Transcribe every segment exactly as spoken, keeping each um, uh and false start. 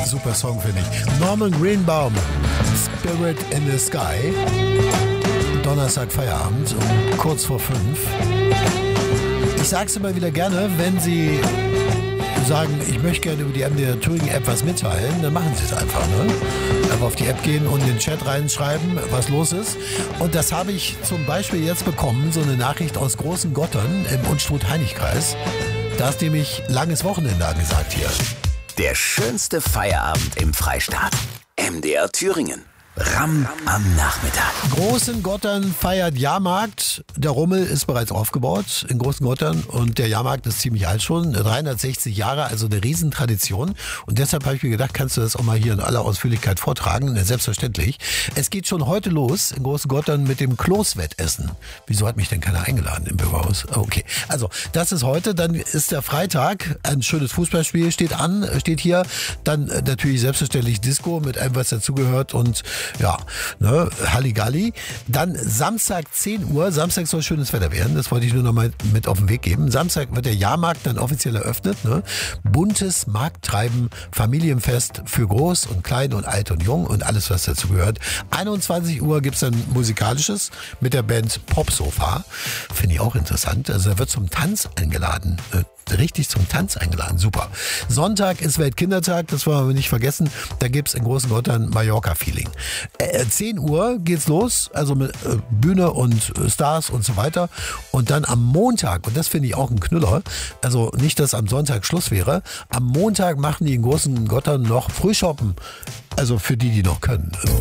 Super Song, finde ich. Norman Greenbaum, Spirit in the Sky. Donnerstag Feierabend, um kurz vor fünf. Ich sage es immer wieder gerne, wenn Sie sagen, ich möchte gerne über die M D R Thüringen App was mitteilen, dann machen Sie es einfach. Ne? Einfach auf die App gehen und in den Chat reinschreiben, was los ist. Und das habe ich zum Beispiel jetzt bekommen, so eine Nachricht aus Großen Gottern im Unstrut-Heinig-Kreis. Da ist nämlich langes Wochenende angesagt hier. Der schönste Feierabend im Freistaat. M D R Thüringen. Ram am Nachmittag. Großen Gottern feiert Jahrmarkt. Der Rummel ist bereits aufgebaut in Großen Gottern und der Jahrmarkt ist ziemlich alt schon, dreihundertsechzig Jahre, also eine Riesentradition. Und deshalb habe ich mir gedacht, kannst du das auch mal hier in aller Ausführlichkeit vortragen? Selbstverständlich. Es geht schon heute los in Großen Gottern mit dem Kloßwettessen. Wieso hat mich denn keiner eingeladen im Bürgerhaus? Okay, also das ist heute, dann ist der Freitag, ein schönes Fußballspiel steht an, steht hier. Dann natürlich selbstverständlich Disco mit allem, was dazugehört und ja, ne, Halligalli. Dann Samstag zehn Uhr. Samstag soll schönes Wetter werden. Das wollte ich nur noch mal mit auf den Weg geben. Samstag wird der Jahrmarkt dann offiziell eröffnet. Ne? Buntes Markttreiben, Familienfest für Groß und Klein und Alt und Jung und alles, was dazu gehört. einundzwanzig Uhr gibt's dann Musikalisches mit der Band Popsofa. Finde ich auch interessant. Also da wird zum Tanz eingeladen. Richtig zum Tanz eingeladen. Super. Sonntag ist Weltkindertag, das wollen wir nicht vergessen. Da gibt's in Großen Gottern Mallorca-Feeling. Äh, zehn Uhr geht's los, also mit äh, Bühne und äh, Stars und so weiter. Und dann am Montag, und das finde ich auch ein Knüller, also nicht, dass am Sonntag Schluss wäre, am Montag machen die in Großen Gottern noch Frühshoppen. Also für die, die noch können. Also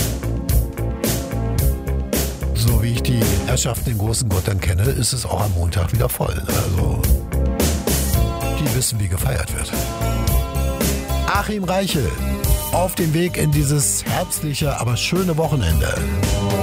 so wie ich die Herrschaften in Großen Gottern kenne, ist es auch am Montag wieder voll. Also die wissen, wie gefeiert wird. Achim Reichel auf dem Weg in dieses herbstliche, aber schöne Wochenende.